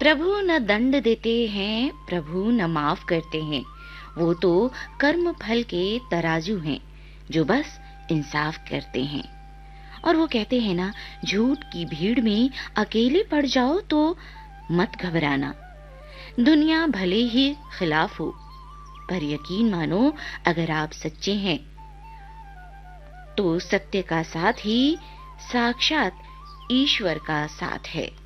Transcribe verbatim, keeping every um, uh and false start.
प्रभु न दंड देते हैं, प्रभु न माफ करते हैं। वो तो कर्म फल के तराजू हैं जो बस इंसाफ करते हैं। और वो कहते हैं ना, झूठ की भीड़ में अकेले पड़ जाओ तो मत घबराना। दुनिया भले ही खिलाफ हो, पर यकीन मानो अगर आप सच्चे हैं तो सत्य का साथ ही साक्षात ईश्वर का साथ है।